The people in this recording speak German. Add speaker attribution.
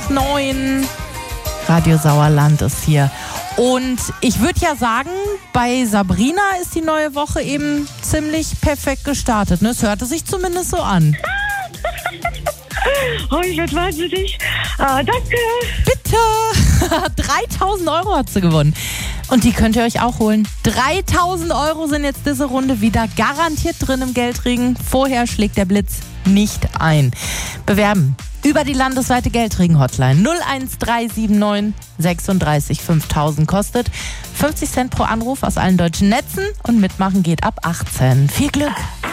Speaker 1: 105.9. Radio Sauerland ist hier. Und ich würde ja sagen, bei Sabrina ist die neue Woche eben ziemlich perfekt gestartet. Ne? Es hörte sich zumindest so an.
Speaker 2: Oh, ich werde wahnsinnig. Danke.
Speaker 1: Bitte. 3.000 Euro hat sie gewonnen. Und die könnt ihr euch auch holen. 3.000 Euro sind jetzt diese Runde wieder garantiert drin im Geldregen. Vorher schlägt der Blitz nicht ein. Bewerben über die landesweite Geldregen-Hotline 01379 36 5000 kostet 50 Cent pro Anruf aus allen deutschen Netzen und mitmachen geht ab 18. Viel Glück!